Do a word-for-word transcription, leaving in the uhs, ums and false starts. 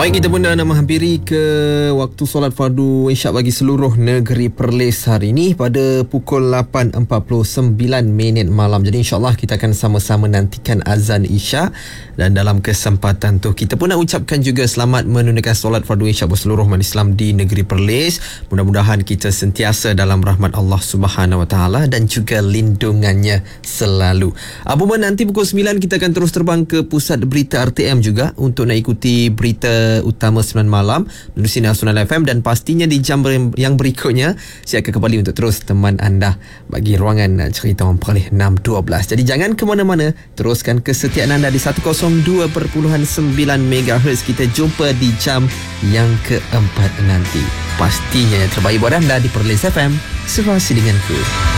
Baik, kita pun dah nak menghampiri ke waktu solat fardu Isyak bagi seluruh negeri Perlis hari ini pada pukul lapan empat puluh sembilan minit malam. Jadi insyaAllah kita akan sama-sama nantikan azan Isyak. Dan dalam kesempatan tu kita pun nak ucapkan juga selamat menunaikan solat fardu Isyak berseluruh umat Islam di negeri Perlis. Mudah-mudahan kita sentiasa dalam rahmat Allah Subhanahu Wa Taala dan juga lindungannya selalu. Abu Man, nanti pukul sembilan kita akan terus terbang ke pusat berita R T M juga untuk nak ikuti berita utama sembilan malam menerusi Nasional F M, dan pastinya di jam yang berikutnya saya akan kembali untuk terus teman anda bagi ruangan cerita orang Perlis enam dua belas. Jadi jangan ke mana-mana, teruskan kesetiaan anda di seratus dua perpuluhan sembilan megahertz. Kita jumpa di jam yang keempat nanti. Pastinya yang terbaik buat anda di Perlis F M. Serasi denganku.